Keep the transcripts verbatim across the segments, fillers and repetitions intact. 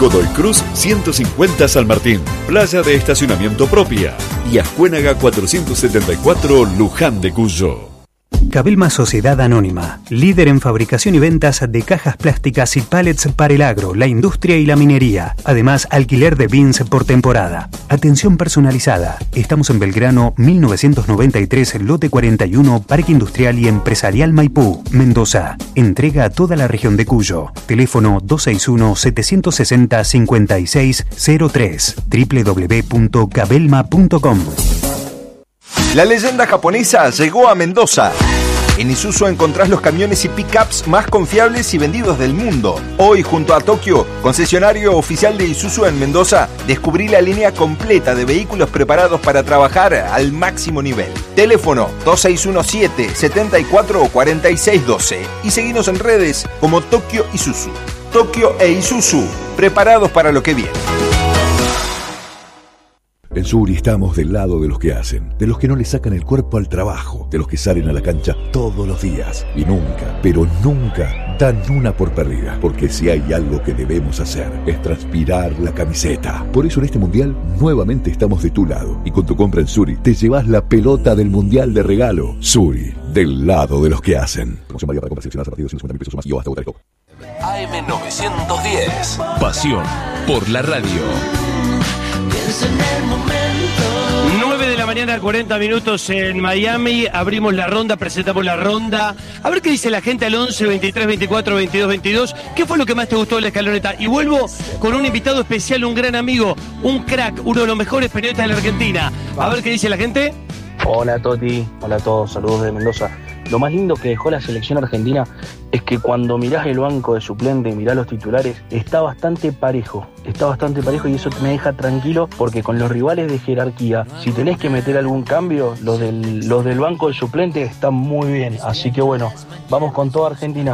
Godoy Cruz ciento cincuenta San Martín, playa de estacionamiento propia, y Ascuénaga cuatrocientos setenta y cuatro Luján de Cuyo. Cabelma Sociedad Anónima, líder en fabricación y ventas de cajas plásticas y pallets para el agro, la industria y la minería. Además, alquiler de bins por temporada. Atención personalizada. Estamos en Belgrano mil novecientos noventa y tres, lote cuarenta y uno, Parque Industrial y Empresarial Maipú, Mendoza. Entrega a toda la región de Cuyo. Teléfono dos seis uno, siete seis cero, cinco seis cero tres. doble u doble u doble u punto cabelma punto com. La leyenda japonesa llegó a Mendoza. En Isuzu encontrás los camiones y pickups más confiables y vendidos del mundo. Hoy, junto a Tokio, concesionario oficial de Isuzu en Mendoza, descubrí la línea completa de vehículos preparados para trabajar al máximo nivel. Teléfono dos seis uno siete, siete cuatro, cuatro seis uno dos y seguinos en redes como Tokio Isuzu. Tokio e Isuzu, preparados para lo que viene. En Suri estamos del lado de los que hacen, de los que no le sacan el cuerpo al trabajo, de los que salen a la cancha todos los días y nunca, pero nunca dan una por perdida, porque si hay algo que debemos hacer es transpirar la camiseta. Por eso en este mundial nuevamente estamos de tu lado y con tu compra en Suri te llevas la pelota del mundial de regalo. Suri, del lado de los que hacen. Promoción válida para compras seleccionadas a partir de ciento cincuenta mil pesos o más y o hasta otra copa. A M novecientos diez. Pasión por la radio. nueve de la mañana, cuarenta minutos en Miami. Abrimos la ronda, presentamos la ronda. A ver qué dice la gente al once, veintitrés, veinticuatro, veintidós, veintidós. ¿Qué fue lo que más te gustó de la escaloneta? Y vuelvo con un invitado especial, un gran amigo, un crack, uno de los mejores periodistas de la Argentina. A ver qué dice la gente. Hola Toti, hola a todos, saludos de Mendoza. Lo más lindo que dejó la selección argentina es que cuando mirás el banco de suplente y mirás los titulares, está bastante parejo, está bastante parejo y eso me deja tranquilo porque con los rivales de jerarquía, si tenés que meter algún cambio, los del, los del banco de suplente están muy bien, así que bueno, vamos con toda Argentina.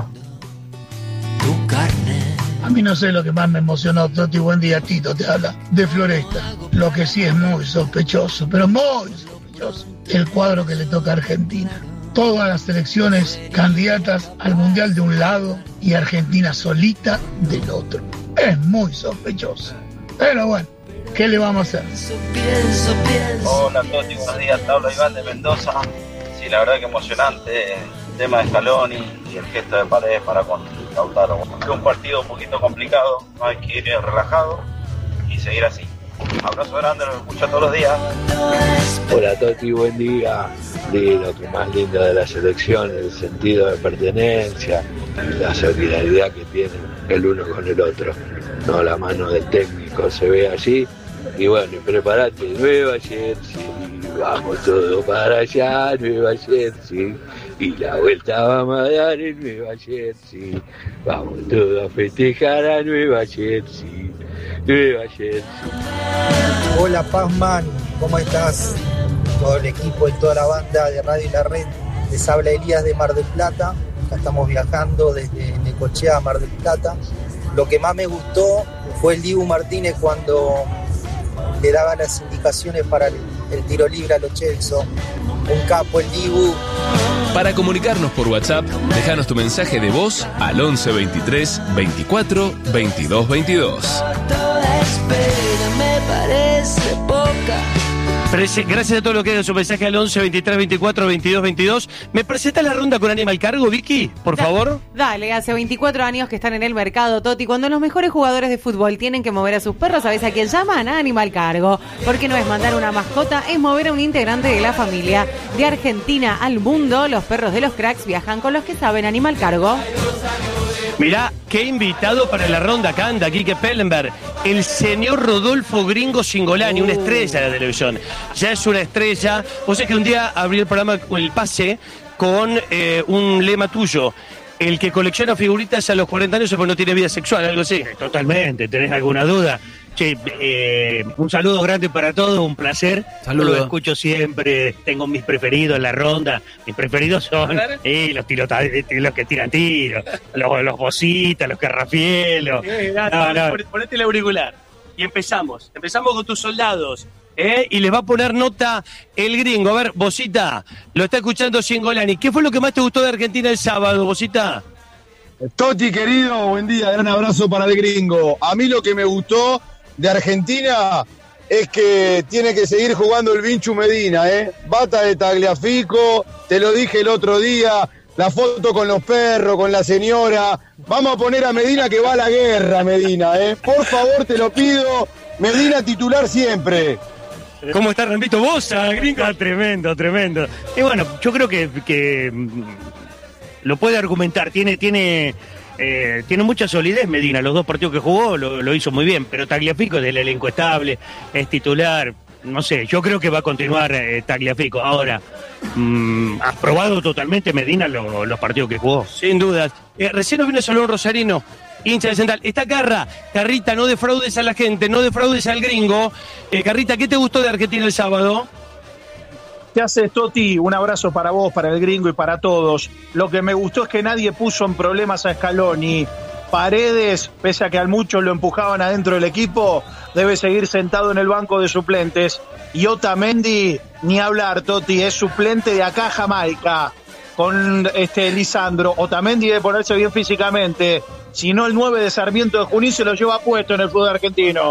A mí no sé lo que más me emocionó, Toti, buen día, Tito, te habla de Floresta. Lo que sí es muy sospechoso, pero muy sospechoso, el cuadro que le toca a Argentina. Todas las selecciones candidatas al Mundial de un lado y Argentina solita del otro. Es muy sospechoso. Pero bueno, ¿qué le vamos a hacer? Hola Toti, buenos días, te habla Iván de Mendoza. Sí, la verdad que emocionante el tema de Scaloni y el gesto de Paredes para con Lautaro. Fue un partido un poquito complicado, no hay que ir relajado y seguir así. Abrazo grande, lo escucho todos los días. Hola Toti, buen día. Sí, lo que más lindo de la selección, el sentido de pertenencia, la solidaridad que tienen el uno con el otro. No, la mano del técnico se ve allí. Y bueno, prepárate, Nueva Jersey, vamos todos para allá, Nueva Jersey. Y la vuelta vamos a dar en Nueva Jersey. Vamos todos a festejar a Nueva Jersey, Nueva Jersey. Hola Pazman, ¿cómo estás? Todo el equipo y toda la banda de Radio y la Red. Les habla Elías de Mar del Plata. Acá estamos viajando desde Necochea a Mar del Plata. Lo que más me gustó fue el Dibu Martínez cuando le daba las indicaciones para el, el tiro libre a los Chelsea. Un capo el Dibu. Para comunicarnos por WhatsApp, déjanos tu mensaje de voz al once, veintitrés, veinticuatro, veintidós, veintidós. Gracias a todos los que hagan su mensaje al once, veintitrés, veinticuatro, veintidós, veintidós. ¿Me presentas la ronda con Animal Cargo, Vicky? Por da, favor. Dale, hace veinticuatro años que están en el mercado, Toti. Cuando los mejores jugadores de fútbol tienen que mover a sus perros, ¿sabes a quién llaman? A Animal Cargo. Porque no es mandar una mascota, es mover a un integrante de la familia. De Argentina al mundo, los perros de los cracks viajan con los que saben. Animal Cargo. Mirá, qué invitado para la ronda acá anda Quique Pellenberg, el señor Rodolfo Gringo Cingolani, uh. una estrella de la televisión. Ya es una estrella. Vos sabés que un día abrí el programa El Pase con eh, un lema tuyo. El que colecciona figuritas a los cuarenta años es porque no tiene vida sexual, algo así. Totalmente, ¿tenés alguna duda? Che, eh, un saludo grande para todos, un placer. Saludos. Lo escucho siempre, tengo mis preferidos en la ronda. Mis preferidos son eh, los tirota, los que tiran tiros, los, los bocitas, los carrafielos. Eh, no, no. Ponete el auricular. Y empezamos. Empezamos con tus soldados. ¿eh? Y les va a poner nota el gringo. A ver, Bocita, lo está escuchando Cingolani. ¿Qué fue lo que más te gustó de Argentina el sábado, Bocita? Toti, querido, buen día, gran abrazo para el gringo. A mí lo que me gustó de Argentina es que tiene que seguir jugando el Vinchu Medina, ¿eh? Bata de Tagliafico, te lo dije el otro día, la foto con los perros, con la señora. Vamos a poner a Medina que va a la guerra, Medina, ¿eh? Por favor, te lo pido, Medina titular siempre. ¿Cómo está Rambito Bosa, gringo? Ah, tremendo, tremendo. Y bueno, yo creo que, que lo puede argumentar, tiene... tiene Eh, tiene mucha solidez Medina, los dos partidos que jugó lo, lo hizo muy bien, pero Tagliafico es del elenco estable, es titular, no sé, yo creo que va a continuar eh, Tagliafico. Ahora, mmm, ¿has probado totalmente Medina lo, los partidos que jugó? Sin dudas. Eh, recién nos vino a saludar un rosarino, hincha de Central. Está Carra, Carrita, no defraudes a la gente, no defraudes al gringo. Eh, Carrita, ¿qué te gustó de Argentina el sábado? ¿Qué haces, Toti? Un abrazo para vos, para el gringo y para todos. Lo que me gustó es que nadie puso en problemas a Scaloni. Paredes, pese a que al mucho lo empujaban adentro del equipo, debe seguir sentado en el banco de suplentes. Y Otamendi, ni hablar, Toti, es suplente de acá a Jamaica. Con este Lisandro, Otamendi debe ponerse bien físicamente. Si no, el nueve de Sarmiento de Junín se lo lleva puesto en el fútbol argentino.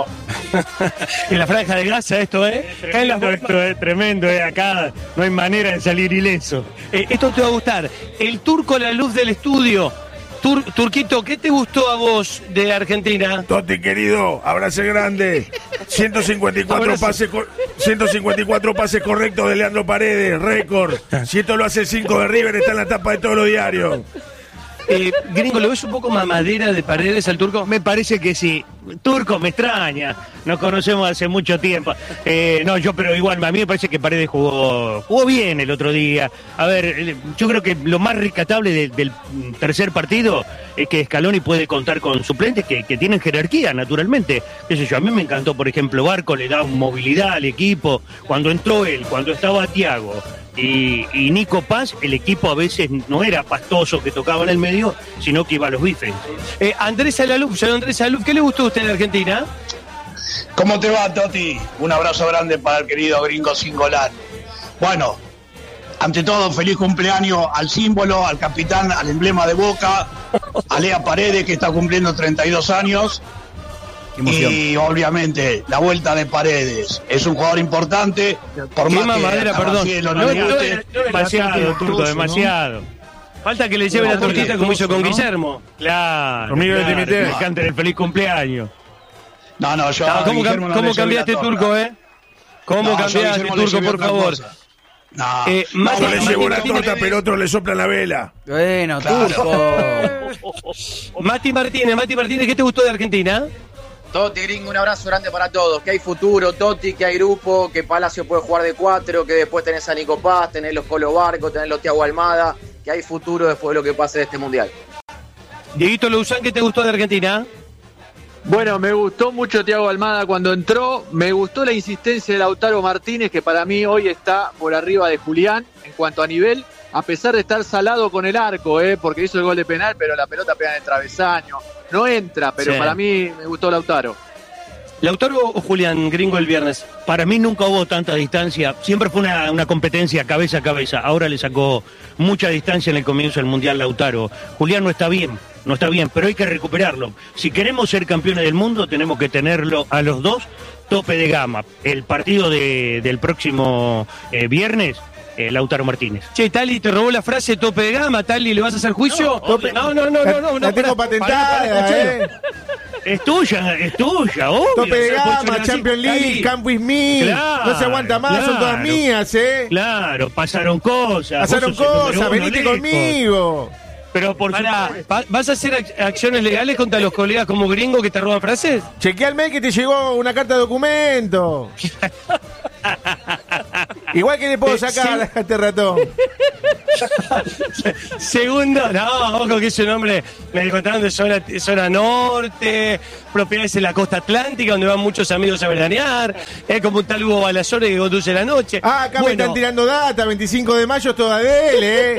En la franja de Gaza esto, ¿eh? Tremendo, esto es tremendo, ¿eh? Acá no hay manera de salir ileso. Eh, esto te va a gustar. El turco, la luz del estudio. Tur, Turquito, ¿qué te gustó a vos de Argentina? Toti, querido, abrazo grande. ciento cincuenta y cuatro pases, ciento cincuenta y cuatro pases correctos de Leandro Paredes, récord. Si esto lo hace el cinco de River, está en la tapa de todos los diarios. Eh, gringo, ¿lo ves un poco mamadera de Paredes al turco? Me parece que sí. Turco me extraña. Nos conocemos hace mucho tiempo. Eh, no, yo, pero igual, a mí me parece que Paredes jugó, jugó bien el otro día. A ver, yo creo que lo más rescatable de, del tercer partido es que Scaloni puede contar con suplentes que, que tienen jerarquía, naturalmente. Qué sé yo, a mí me encantó, por ejemplo, Barco le da movilidad al equipo. Cuando entró él, cuando estaba Thiago y, y Nico Paz, el equipo a veces no era pastoso que tocaba en el medio, sino que iba a los bifes. Eh, Andrés Alaluf, señor Andrés Alaluf, ¿qué le gustó a usted de Argentina? ¿Cómo te va, Toti? Un abrazo grande para el querido gringo Singolán. Bueno, ante todo, feliz cumpleaños al símbolo, al capitán, al emblema de Boca, a Lea Paredes, que está cumpliendo treinta y dos años. Y obviamente la vuelta de Paredes. Es un jugador importante. Por Qué más mamadera, que perdón. no, No, no, no, no, demasiado, Turco, demasiado. Falta que le lleve No, la tortita como hizo con ¿no? Guillermo. Claro, Conmigo claro, de Timité. que le canten el feliz cumpleaños. no, no, yo No, a ¿Cómo, Guillermo cam- no cómo le llevé cambiaste, la torta. Turco, eh? ¿Cómo No, yo a cambiaste, Guillermo le Turco, llevé por otra favor? cosa. No, Eh, no, Mati- Yo le Mati llevo la Martínez- torta, pero otros le soplan la vela. Bueno, Claro. Turco. Mati Martínez, Mati Martínez, ¿qué te gustó de Argentina? Toti, gringo, un abrazo grande para todos. Que hay futuro, Toti, que hay grupo, que Palacio puede jugar de cuatro, que después tenés a Nico Paz, tenés los Colo Barco, tenés los Thiago Almada, que hay futuro después de lo que pase de este mundial. Dieguito Louzán, ¿qué te gustó de Argentina? Bueno, me gustó mucho Thiago Almada cuando entró, me gustó la insistencia de Lautaro Martínez, que para mí hoy está por arriba de Julián en cuanto a nivel, a pesar de estar salado con el arco, eh, porque hizo el gol de penal, pero la pelota pega en el travesaño, no entra, pero Sí. para mí me gustó Lautaro. ¿Lautaro o Julián, gringo, el viernes? Para mí nunca hubo tanta distancia, siempre fue una, una competencia cabeza a cabeza, ahora le sacó mucha distancia en el comienzo del Mundial Lautaro. Julián no está bien, no está bien, pero hay que recuperarlo. Si queremos ser campeones del mundo, tenemos que tenerlo a los dos tope de gama. El partido de, del próximo eh, viernes, eh, Lautaro Martínez. Che, Tali, te robó la frase tope de gama, Tali, ¿le vas a hacer juicio? No, no, no, no, no, no. La tengo pará, patentada, pará, pará, eh. Es tuya, es tuya, obvio. Tope de O sea, puede gama, ser así. Champions League, Tali. Camp with me. Claro, No se aguanta más, son todas claro. mías, ¿eh? Claro, pasaron cosas. Pasaron vos sos el número cosas, uno, venite lejos. conmigo. Pero por Pará, supuesto. ¿va- ¿vas a hacer ac- acciones legales contra los colegas como gringo que te roban frases? Chequea el mail que te llegó una carta de documento. Igual que le puedo Eh, sacar sí. a este ratón. Segundo, no, ojo que es un hombre, me contaron de zona, zona norte, propiedades en la costa atlántica, donde van muchos amigos a veranear, es como un tal Hugo Balazore que conduce la noche. Ah, acá me Bueno, están tirando data, veinticinco de mayo es toda de él, ¿eh?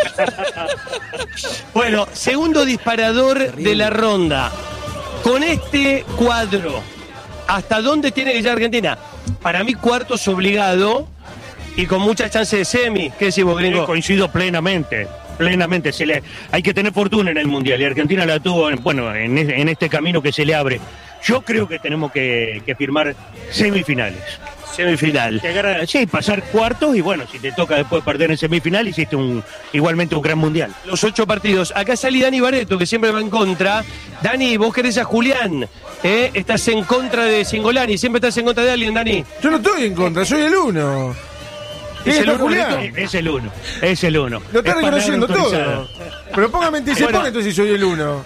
Bueno, segundo disparador de la ronda. Con este cuadro, ¿hasta dónde tiene que llegar Argentina? Para mí, cuartos obligado y con muchas chances de semi. ¿Qué decís vos, gringo? Coincido plenamente. plenamente. Se le, hay que tener fortuna en el Mundial y Argentina la tuvo, bueno, en, en este camino que se le abre. Yo creo que tenemos que, que firmar semifinales. Semifinal. Llegar, sí, pasar cuartos y bueno, si te toca después perder en semifinal, hiciste un igualmente un gran mundial. Los ocho partidos. Acá sale Dani Barreto, que siempre va en contra. Dani, vos querés a Julián. ¿eh? Estás en contra de Cingolani. Siempre estás en contra de alguien, Dani. Yo no estoy en contra, soy el uno. Es el, uno, Julián? es el uno, es el uno. Lo está es reconociendo todo. Pero póngame en si bueno. pone entonces si soy el uno.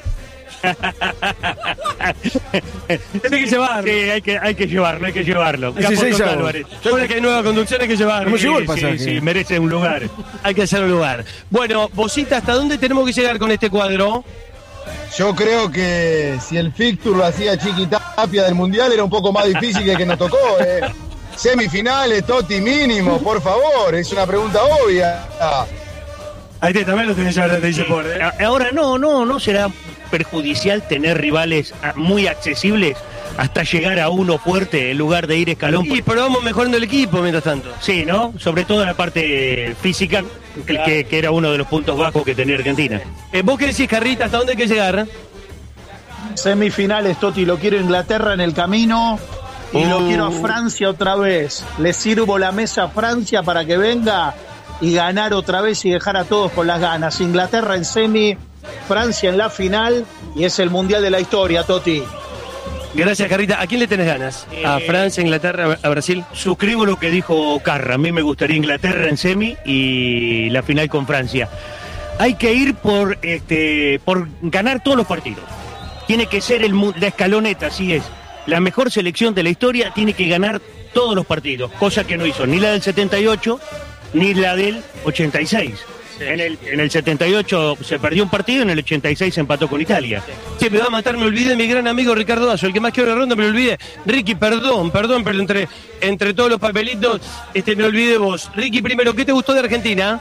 Tiene que llevarlo. Sí, hay que, hay que llevarlo, hay que llevarlo. dieciséis avos. Ahora que hay nueva conducción hay que llevarlo. ¿Cómo llegó el Sí, pasaje? sí, sí, merece un lugar. Hay que hacer un lugar. Bueno, Bosita, ¿hasta dónde tenemos que llegar con este cuadro? Yo creo que si el fixture lo hacía Chiquitapia del Mundial era un poco más difícil que el que nos tocó. Eh. Semifinales, Totti mínimo, por favor, es una pregunta obvia. Ahí te, también lo tenés ahora, te dice por. ¿eh? Ahora no, no, no será perjudicial tener rivales muy accesibles hasta llegar a uno fuerte en lugar de ir escalón. Y pero vamos mejorando el equipo mientras tanto. Sí, ¿no? Sobre todo en la parte física, que, que, que era uno de los puntos bajos que tenía Argentina. Eh, ¿Vos qué decís, Carrita? ¿Hasta dónde hay que llegar? Semifinales, Totti, lo quiero Inglaterra en el camino y Uh. lo quiero a Francia otra vez. Le sirvo la mesa a Francia para que venga y ganar otra vez y dejar a todos con las ganas. Inglaterra en semi, Francia en la final y es el Mundial de la historia, Totti. Gracias, Carrita. ¿A quién le tenés ganas? ¿A Eh, Francia, Inglaterra, a Brasil? Suscribo lo que dijo Carra. A mí me gustaría Inglaterra en semi y la final con Francia. Hay que ir por este por ganar todos los partidos. Tiene que ser el, mu- la escaloneta, así es. La mejor selección de la historia tiene que ganar todos los partidos, cosa que no hizo ni la del setenta y ocho ni la del ochenta y seis. En el, en el setenta y ocho se perdió un partido, en el ochenta y seis se empató con Italia. Sí, me va a matar, me olvidé de mi gran amigo Ricardo Dazo, el que más quiero de ronda, me lo olvidé. Ricky, perdón, perdón, pero entre, entre todos los papelitos, este me olvidé de vos. Ricky, primero, ¿qué te gustó de Argentina?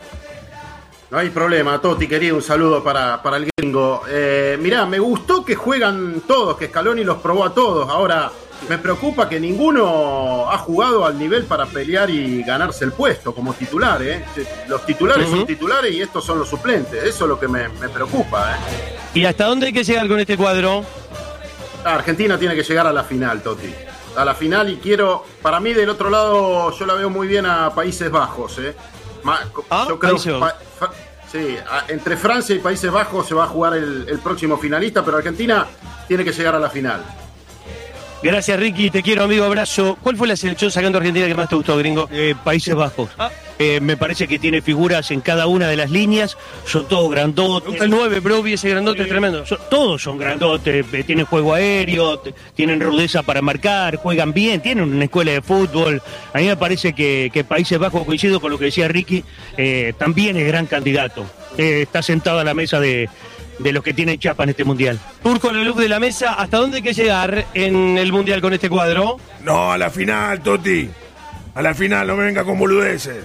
No hay problema, Toti, querido, un saludo para, para el gringo. Eh, mirá, me gustó que juegan todos, que Scaloni los probó a todos. Ahora, me preocupa que ninguno ha jugado al nivel para pelear y ganarse el puesto como titular, ¿eh? Los titulares Uh-huh. son titulares y estos son los suplentes. Eso es lo que me, me preocupa, ¿eh? ¿Y hasta dónde hay que llegar con este cuadro? Argentina tiene que llegar a la final, Toti. A la final y quiero, para mí del otro lado, yo la veo muy bien a Países Bajos, ¿eh? Ma- Ah, yo creo Países que Bajos. pa- fa- sí, a- entre Francia y Países Bajos se va a jugar el, el próximo finalista, pero Argentina tiene que llegar a la final. Gracias, Ricky, te quiero, amigo, abrazo. ¿Cuál fue la selección sacando a Argentina que más te gustó, gringo? Eh, Países Bajos. Eh, me parece que tiene figuras en cada una de las líneas, son todos grandotes. El nueve, bro, vi ese grandote tremendo. Son- todos son grandotes, eh, tienen juego aéreo, t- tienen rudeza para marcar, juegan bien, tienen una escuela de fútbol. A mí me parece que, que Países Bajos, coincido con lo que decía Ricky, eh, también es gran candidato. Eh, está sentado a la mesa de, de los que tienen chapa en este mundial. Turco, la luz de la mesa, ¿hasta dónde hay que llegar en el Mundial con este cuadro? No, a la final, Toti. A la final, no me venga con boludeces.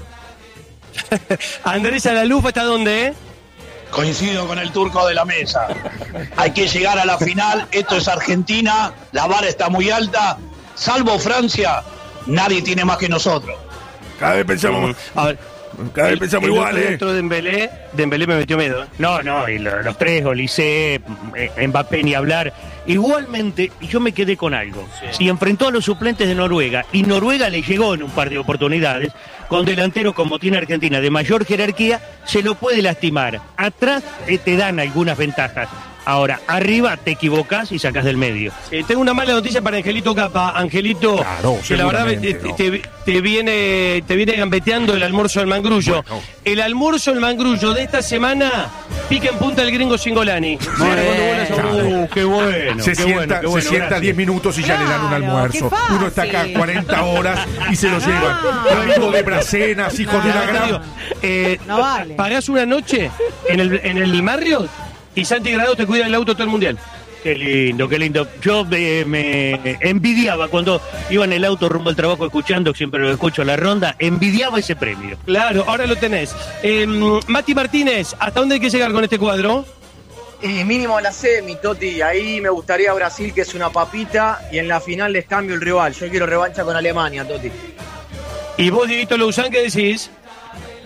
Andrés, a la luz, ¿hasta dónde? Eh? Coincido con el turco de la mesa. Hay que llegar a la final. Esto es Argentina. La vara está muy alta. Salvo Francia, nadie tiene más que nosotros. Cada vez pensamos, A ver, cada vez pensamos el igual, otro ¿eh? dentro de Dembélé, Dembélé me metió miedo. ¿eh? No, no, y lo- los tres, Olise, eh, Mbappé ni hablar. Igualmente, yo me quedé con algo. Si enfrentó a los suplentes de Noruega y Noruega le llegó en un par de oportunidades, con delanteros como tiene Argentina de mayor jerarquía, se lo puede lastimar. Atrás eh, te dan algunas ventajas. Ahora, arriba te equivocas y sacas del medio. Eh, tengo una mala noticia para Angelito Capa. Angelito, Claro, que la verdad seguramente, te, ¿no? te- te viene, te viene gambeteando el almuerzo del mangrullo. Bueno. El almuerzo del mangrullo de esta semana, pica en punta el gringo Singolani. Mira cuando vuela esa- Uh, qué bueno, Se qué sienta, bueno, qué bueno, se sienta gracias. diez minutos y ya le dan un Claro, almuerzo. qué fácil. Uno está acá cuarenta horas y se lo llevan. Amigo de Bracenas, hijo de una Te digo, gran... eh, No vale. Pagás una noche en el, en el Limarrio y Santi Grado te cuida el auto todo el mundial. Qué lindo, qué lindo. Yo eh, me envidiaba cuando iba en el auto rumbo al trabajo escuchando, siempre lo escucho a la ronda, envidiaba ese premio. Claro, ahora lo tenés. Eh, Mati Martínez, ¿hasta dónde hay que llegar con este cuadro? Y mínimo la semi, Toti. Ahí me gustaría Brasil, que es una papita. Y en la final les cambio el rival. Yo quiero revancha con Alemania, Toti. Y vos, Dieguito Louzán, ¿qué decís?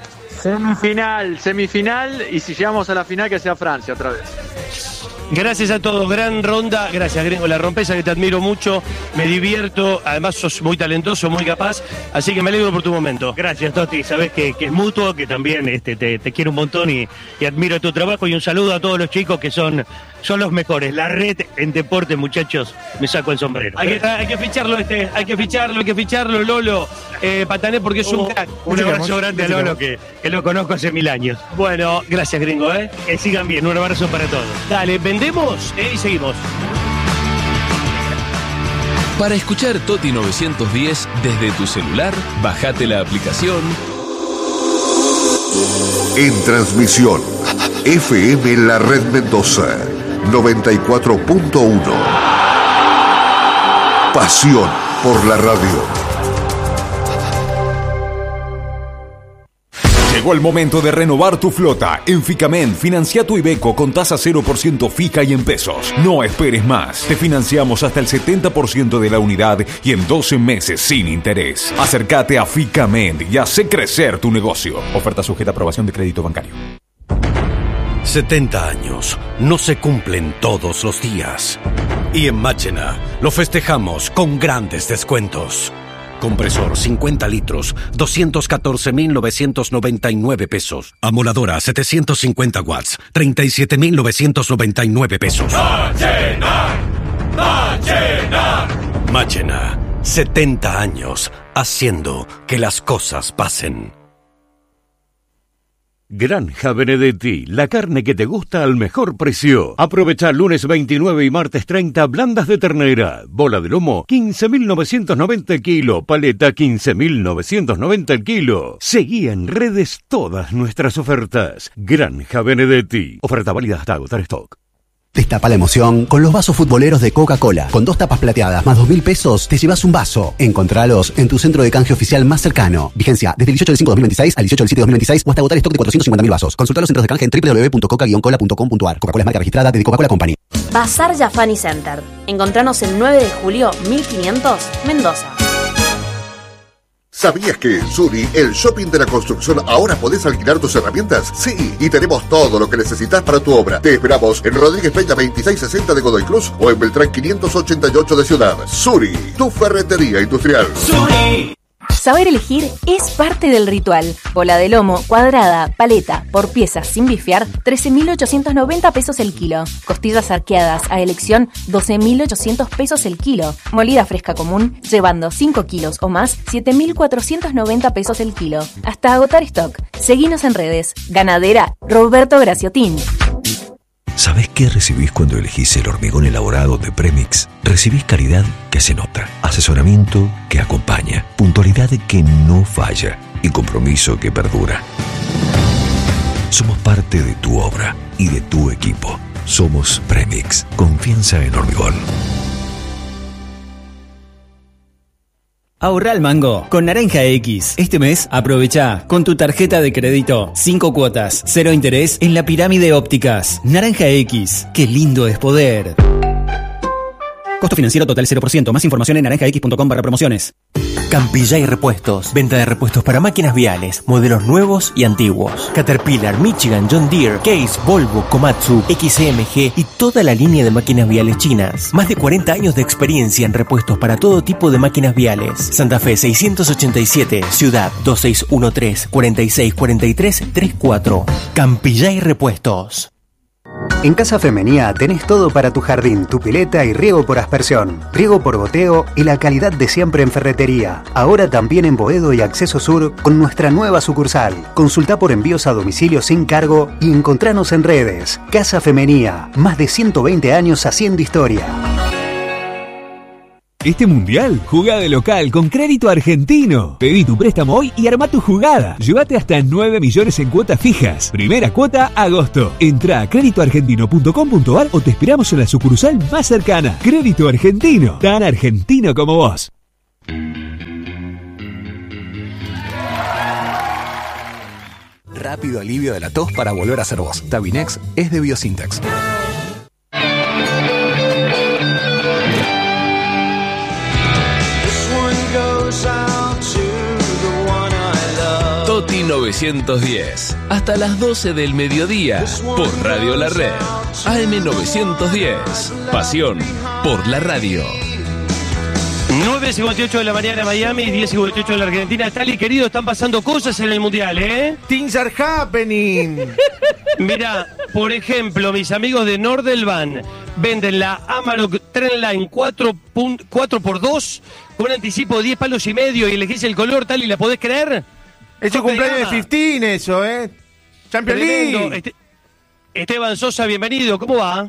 Semifinal, semifinal, y si llegamos a la final que sea Francia otra vez. Gracias a todos, gran ronda, gracias Gringo, la rompesa, que te admiro mucho, me divierto, además sos muy talentoso, muy capaz, así que me alegro por tu momento. Gracias, Toti, sabes que, que es mutuo, que también este, te, te quiero un montón y, y admiro tu trabajo, y un saludo a todos los chicos que son, son los mejores. La red en deporte, muchachos, me saco el sombrero. Hay que, hay que ficharlo este, hay que ficharlo, hay que ficharlo, Lolo, eh, Patané, porque es un Oh, crack. un abrazo grande a Lolo, que, que lo conozco hace mil años. Bueno, gracias Gringo, ¿eh? Que sigan bien, un abrazo para todos. Dale, vendemos eh, y seguimos. Para escuchar Toti novecientos diez desde tu celular, bajate la aplicación. En transmisión, F M La Red Mendoza, noventa y cuatro punto uno. Pasión por la radio. Llegó el momento de renovar tu flota. En Ficamen, financia tu Iveco con tasa cero por ciento fija y en pesos. No esperes más. Te financiamos hasta el setenta por ciento de la unidad y en doce meses sin interés. Acércate a Ficamen y hace crecer tu negocio. Oferta sujeta a aprobación de crédito bancario. setenta años no se cumplen todos los días. Y en Máchena lo festejamos con grandes descuentos. Compresor cincuenta litros, doscientos catorce mil novecientos noventa y nueve pesos. Amoladora setecientos cincuenta watts, treinta y siete mil novecientos noventa y nueve pesos. Máchena, Máchena. Máchena, setenta años haciendo que las cosas pasen. Granja Benedetti, la carne que te gusta al mejor precio. Aprovecha lunes veintinueve y martes treinta blandas de ternera. Bola de lomo, quince mil novecientos noventa el kilo. Paleta, quince mil novecientos noventa el kilo. Seguí en redes todas nuestras ofertas. Granja Benedetti. Oferta válida hasta agotar stock. Destapa la emoción con los vasos futboleros de Coca-Cola. Con dos tapas plateadas más dos mil pesos, te llevas un vaso. Encontralos en tu centro de canje oficial más cercano. Vigencia desde el dieciocho de cinco de dos mil veintiséis al dieciocho del siete de dos mil veintiséis o hasta agotar stock de cuatrocientos cincuenta mil vasos. Consulta los centros de canje en doble u doble u doble u punto coca guion cola punto com punto a r. Coca-Cola es marca registrada de Coca-Cola Company. Bazar Jafani Center. Encontranos el nueve de julio mil quinientos, Mendoza. ¿Sabías que en Suri, el shopping de la construcción, ahora podés alquilar tus herramientas? Sí, y tenemos todo lo que necesitas para tu obra. Te esperamos en Rodríguez Peña veintiséis sesenta de Godoy Cruz o en Beltrán quinientos ochenta y ocho de Ciudad. Suri, tu ferretería industrial. Suri. Saber elegir es parte del ritual. Bola de lomo, cuadrada, paleta, por piezas sin bifiar, trece mil ochocientos noventa pesos el kilo. Costillas arqueadas a elección, doce mil ochocientos pesos el kilo. Molida fresca común, llevando cinco kilos o más, siete mil cuatrocientos noventa pesos el kilo. Hasta agotar stock. Seguinos en redes. Ganadera Roberto Graciotín. ¿Sabés qué recibís cuando elegís el hormigón elaborado de Premix? Recibís calidad que se nota, asesoramiento que acompaña, puntualidad que no falla y compromiso que perdura. Somos parte de tu obra y de tu equipo. Somos Premix. Confianza en hormigón. Ahorra al mango con Naranja X. Este mes aprovecha con tu tarjeta de crédito cinco cuotas, cero interés en la Pirámide Ópticas. Naranja X, qué lindo es poder. Costo financiero total cero por ciento. Más información en naranja x punto com barra promociones. Campillay Repuestos. Venta de repuestos para máquinas viales, modelos nuevos y antiguos. Caterpillar, Michigan, John Deere, Case, Volvo, Komatsu, X M G y toda la línea de máquinas viales chinas. Más de cuarenta años de experiencia en repuestos para todo tipo de máquinas viales. Santa Fe seiscientos ochenta y siete, Ciudad dos seis uno tres, cuarenta y seis cuarenta y tres treinta y cuatro. Campillay Repuestos. En Casa Femenía tenés todo para tu jardín, tu pileta y riego por aspersión, riego por goteo y la calidad de siempre en ferretería. Ahora también en Boedo y Acceso Sur con nuestra nueva sucursal. Consulta por envíos a domicilio sin cargo y encontranos en redes. Casa Femenía, más de ciento veinte años haciendo historia. Este mundial, jugá de local con Crédito Argentino. Pedí tu préstamo hoy y armá tu jugada. Llévate hasta nueve millones en cuotas fijas. Primera cuota, agosto. Entrá a crédito argentino punto com punto a r o te esperamos en la sucursal más cercana. Crédito Argentino, tan argentino como vos. Rápido alivio de la tos para volver a ser vos. Tabinex es de Biosintex. Toti novecientos diez. Hasta las doce del mediodía por Radio La Red. A M novecientos diez. Pasión por la radio. nueve cincuenta y ocho de la mañana en Miami, diez cincuenta y ocho de la Argentina. Tali, querido, están pasando cosas en el Mundial, ¿eh? Things are happening. Mira, por ejemplo, mis amigos de Nordelvan venden la Amarok Trendline cuatro por dos con un anticipo de diez palos y medio y elegís el color, Tali, ¿la podés creer? Es el cumpleaños de quince, eso, ¿eh? Champions League. Este, Esteban Sosa, bienvenido, ¿cómo va?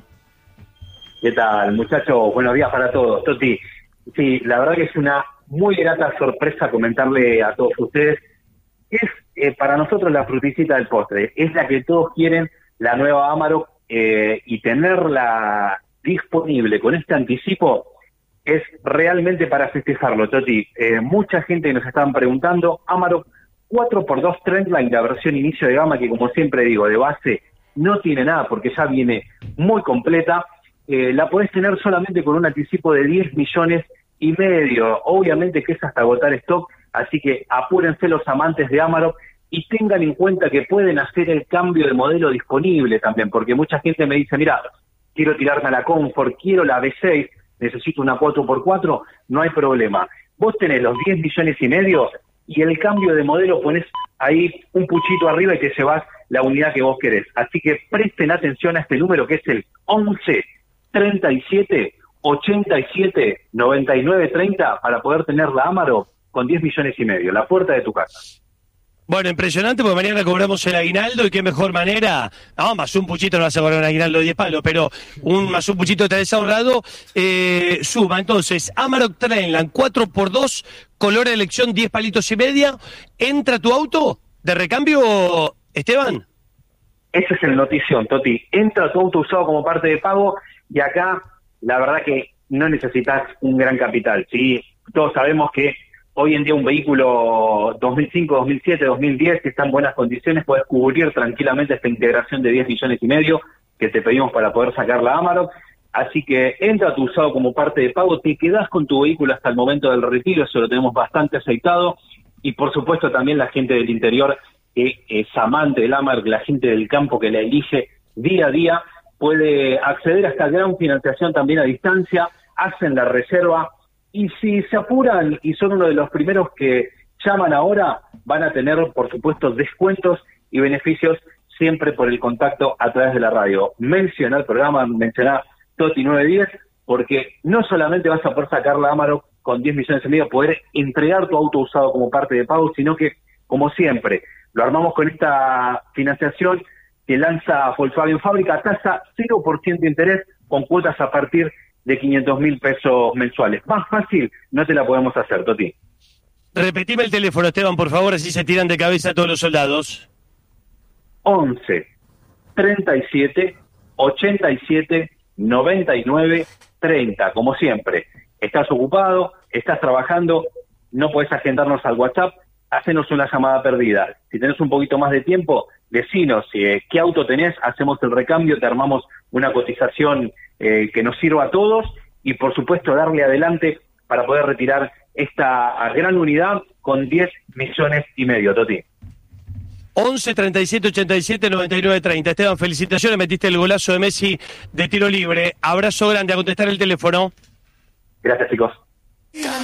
¿Qué tal, muchachos? Buenos días para todos. Toti, sí, la verdad que es una muy grata sorpresa comentarle a todos ustedes. Es eh, para nosotros la frutillita del postre. Es la que todos quieren, la nueva Amarok, eh, y tenerla disponible con este anticipo es realmente para festejarlo, Toti. Eh, mucha gente nos estaban preguntando, Amarok cuatro por dos Trendline, la versión inicio de gama, que como siempre digo, de base no tiene nada porque ya viene muy completa. Eh, la podés tener solamente con un anticipo de diez millones y medio. Obviamente que es hasta agotar stock, así que apúrense los amantes de Amarok y tengan en cuenta que pueden hacer el cambio de modelo disponible también, porque mucha gente me dice, mira, quiero tirarme a la Comfort, quiero la V seis, necesito una cuatro por cuatro, no hay problema. Vos tenés los diez millones y medio y el cambio de modelo pones ahí un puchito arriba y te llevas la unidad que vos querés. Así que presten atención a este número que es el once treinta y siete ochenta y siete noventa y nueve treinta para poder tener la Amarok con diez millones y medio, la puerta de tu casa. Bueno, impresionante, porque mañana cobramos el aguinaldo y qué mejor manera. No, más un puchito no vas a cobrar un aguinaldo de diez palos, pero un más un puchito te has ahorrado. Eh, suma, entonces, Amarok Trendline cuatro por dos, color elección diez palitos y media. ¿Entra tu auto de recambio, Esteban? Ese es el notición, Toti. Entra tu auto usado como parte de pago y acá, la verdad que no necesitas un gran capital, ¿sí? Todos sabemos que hoy en día un vehículo dos mil cinco, dos mil siete, dos mil diez que está en buenas condiciones, puedes cubrir tranquilamente esta integración de diez millones y medio que te pedimos para poder sacar la Amarok. Así que entra tu usado como parte de pago, te quedás con tu vehículo hasta el momento del retiro, eso lo tenemos bastante aceitado. Y por supuesto también la gente del interior que es amante del Amarok, la gente del campo que la elige día a día, puede acceder a esta gran financiación también a distancia, hacen la reserva. Y si se apuran y son uno de los primeros que llaman ahora, van a tener, por supuesto, descuentos y beneficios siempre por el contacto a través de la radio. Menciona el programa, menciona Toti nueve diez, porque no solamente vas a poder sacar la Amarok con diez millones y medio, poder entregar tu auto usado como parte de pago, sino que, como siempre, lo armamos con esta financiación que lanza Volkswagen Fábrica, tasa cero por ciento de interés, con cuotas a partir de quinientos mil pesos mensuales. Más fácil no te la podemos hacer, Toti. Repetime el teléfono, Esteban, por favor, así se tiran de cabeza todos los soldados. once treinta y siete ochenta y siete noventa y nueve treinta. Como siempre, estás ocupado, estás trabajando, no podés agendarnos al WhatsApp, hacenos una llamada perdida. Si tenés un poquito más de tiempo, decinos eh, qué auto tenés, hacemos el recambio, te armamos una cotización eh, que nos sirva a todos y por supuesto darle adelante para poder retirar esta gran unidad con diez millones y medio, Toti. once treinta y siete ochenta y siete noventa y nueve treinta. Esteban, felicitaciones, metiste el golazo de Messi de tiro libre. Abrazo grande, a contestar el teléfono. Gracias, chicos.